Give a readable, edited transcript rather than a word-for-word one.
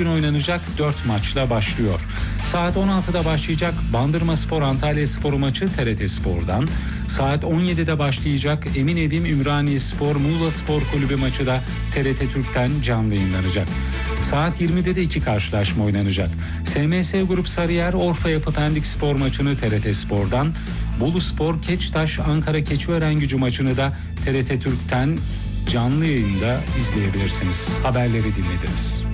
bugün oynanacak 4 maçla başlıyor. Saat 16'da başlayacak Bandırmaspor Antalyaspor maçı TRT Spor'dan, saat 17'de başlayacak Eminevim Ümraniyespor Muğlaspor Kulübü maçı da TRT Türk'ten canlı yayınlanacak. Saat 20'de de 2 karşılaşma oynanacak. SMS Grup Sarıyer Orfa Yapı Pendik Spor maçını TRT Spor'dan, Boluspor Keçtaş Ankara Keçiörengücü maçını da TRT Türk'ten canlı yayında izleyebilirsiniz. Haberleri dinlediniz.